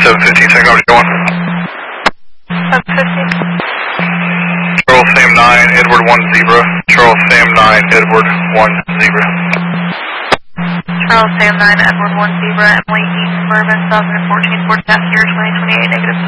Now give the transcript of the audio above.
715, second over to 1. 715. Charles Sam 9, Edward 1 Zebra. Charles Sam 9, Edward 1 Zebra. Charles Sam 9, Edward 1 Zebra, Emily East, Suburban, 2014, Ford Passenger, 2028, negative.